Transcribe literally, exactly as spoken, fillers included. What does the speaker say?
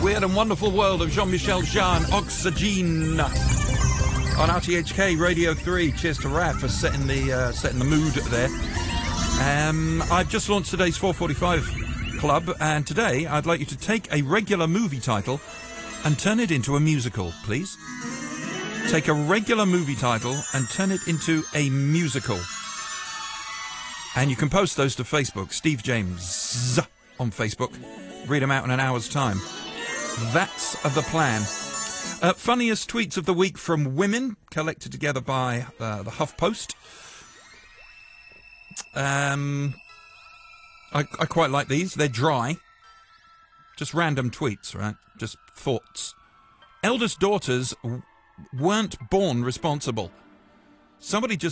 Weird and Wonderful World of Jean-Michel Jarre, Oxygen, on R T H K Radio three. Cheers to Raf for setting the uh, setting the mood there. Um, I've just launched today's four forty-five Club, and today I'd like you to take a regular movie title and turn it into a musical, please. Take a regular movie title and turn it into a musical. And you can post those to Facebook, Steve James on Facebook. Read them out in an hour's time. That's the plan. Uh, funniest tweets of the week from women, collected together by uh, the HuffPost. Um, I, I quite like these. They're dry. Just random tweets, right? Just thoughts. Eldest daughters w- weren't born responsible. Somebody just